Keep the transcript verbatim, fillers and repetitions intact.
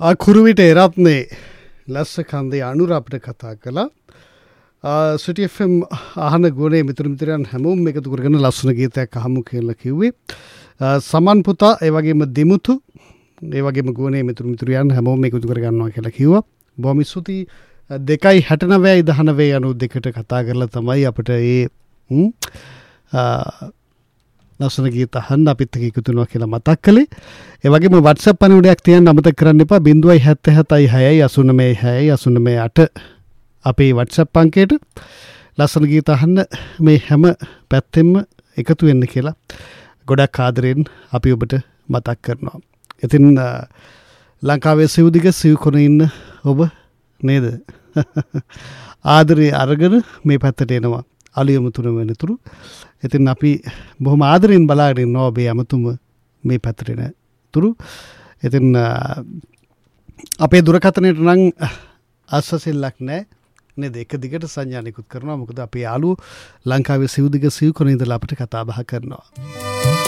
අකුරුවිට එරත්නේ ලස්ස කන්දේ අනුර අපිට කතා කළා. සිටි එෆ් එම් අහන ගුණේ මිතුරු මිතුරන් හැමෝම එකතු කරගෙන ලස්සන ගීතයක් අහමු කියලා කිව්වේ. සමන් පුතා ඒ වගේම දිමුතු ඒ වගේම ගුණේ මිතුරු මිතුරයන් හැමෝම එකතු කරගන්නවා කියලා කිව්වා. බොහොම ස්තුතියි. දෙකයි හැටනවයයි දහනවය අනු දෙකට කතා කරලා තමයි අපිට ඒ ලස්සන ගීත අහන්න අපිත් එක්ක එකතු වෙනවා කියලා මතක් කළේ. ඒ වගේම WhatsApp පණිවිඩයක් තියන්න අමතක කරන්න එපා. ज़ीरो सात सात छह आठ नौ छह आठ नौ आठ අපේ WhatsApp අංකයට ලස්සන ගීත අහන්න මේ හැම පැත්තෙම එකතු වෙන්න කියලා ගොඩක් ආදරෙන් අපි ඔබට මතක් කරනවා. ඉතින් ලංකාවේ සිව්දිග සිව් කොනේ ඉන්න ඔබ නේද? ආදරේ අරගෙන මේ පැත්තට එනවා. අලියම තුන වෙනතුරු. ඉතින් අපි බොහොම ආදරෙන් බලාගෙන ඉන්නවා ඔබේ අමතුම මේ පැත්තට එන තුරු. ඉතින් අපේ දුරකථනයට නම් අස්සසෙල්ලක් නැහැ. නේද? එක දිගට සංඥා නිකුත් කරනවා. මොකද අපේ යාළුවෝ ලංකාවේ සිව්දිග සිව් කොනේ ඉඳලා අපිට කතා බහ කරනවා.